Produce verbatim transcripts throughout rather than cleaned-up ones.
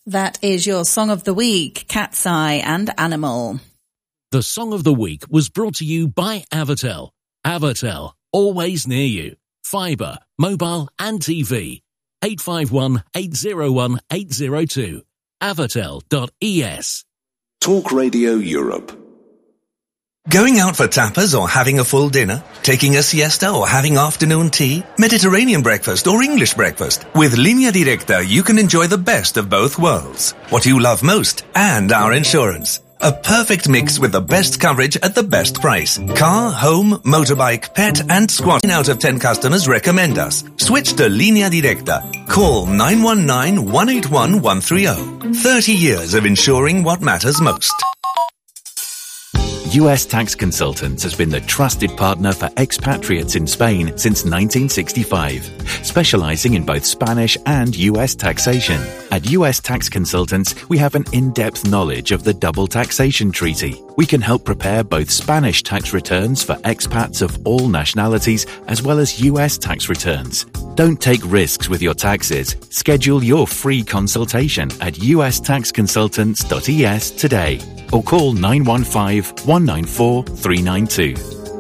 That is your Song of the Week, Cat's Eye and Animal. The Song of the Week was brought to you by Avatel. Avatel, always near you. Fibre, mobile and T V. eight five one, eight oh one, eight oh two. avatel dot e s. Talk Radio Europe. Going out for tapas or having a full dinner? Taking a siesta or having afternoon tea? Mediterranean breakfast or English breakfast? With Línea Directa, you can enjoy the best of both worlds. What you love most and our insurance. A perfect mix with the best coverage at the best price. Car, home, motorbike, pet and squat. nine out of ten customers recommend us. Switch to Línea Directa. Call nine one nine, one eight one, one three zero. thirty years of insuring what matters most. U S Tax Consultants has been the trusted partner for expatriates in Spain since nineteen sixty-five, specializing in both Spanish and U S taxation. At U S Tax Consultants, we have an in-depth knowledge of the double taxation treaty. We can help prepare both Spanish tax returns for expats of all nationalities as well as U S tax returns. Don't take risks with your taxes. Schedule your free consultation at u s tax consultants dot e s today or call nine one five, one nine four, three nine two.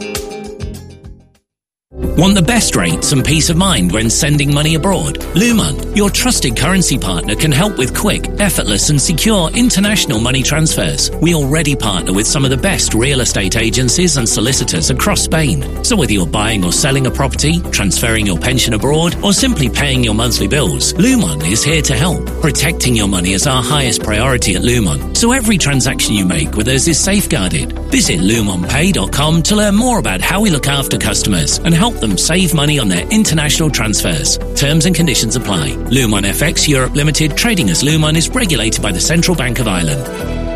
Want the best rates and peace of mind when sending money abroad? Luman, your trusted currency partner, can help with quick, effortless and secure international money transfers. We already partner with some of the best real estate agencies and solicitors across Spain. So whether you're buying or selling a property, transferring your pension abroad or simply paying your monthly bills, Luman is here to help. Protecting your money is our highest priority at Luman, so every transaction you make with us is safeguarded. Visit luman pay dot com to learn more about how we look after customers and help them save money on their international transfers. Terms and conditions apply. Luman F X Europe Limited, trading as Luman, is regulated by the Central Bank of Ireland.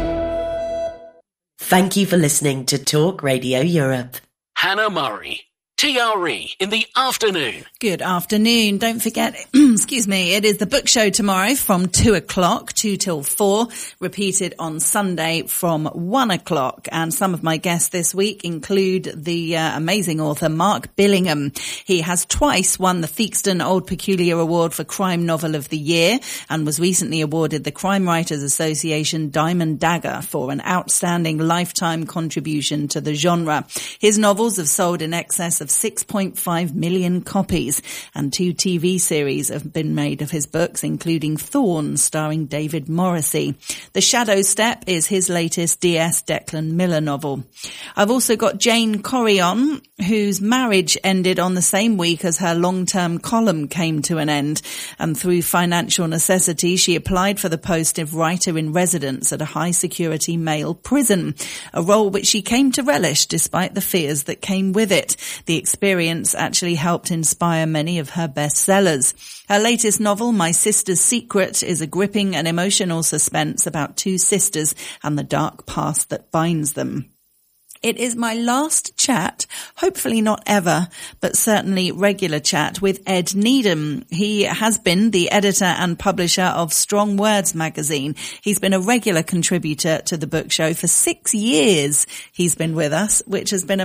Thank you for listening to Talk Radio Europe. Hannah Murray, T R E in the afternoon. Good afternoon. Don't forget, excuse me, it is the book show tomorrow from two o'clock, two till four, repeated on Sunday from one o'clock. And some of my guests this week include the uh, amazing author Mark Billingham. He has twice won the Theakston Old Peculier Award for Crime Novel of the Year and was recently awarded the Crime Writers Association Diamond Dagger for an outstanding lifetime contribution to the genre. His novels have sold in excess of six point five million copies, and two T V series have been made of his books, including Thorn, starring David Morrissey. The Shadow Step is his latest D S Declan Miller novel. I've also got Jane Corrion, whose marriage ended on the same week as her long-term column came to an end, and through financial necessity she applied for the post of writer-in-residence at a high-security male prison, a role which she came to relish despite the fears that came with it. The experience actually helped inspire many of her bestsellers. Her latest novel, My Sister's Secret, is a gripping and emotional suspense about two sisters and the dark past that binds them. It is my last chat, hopefully not ever, but certainly regular chat with Ed Needham. He has been the editor and publisher of Strong Words magazine. He's been a regular contributor to the book show for six years. He's been with us, which has been a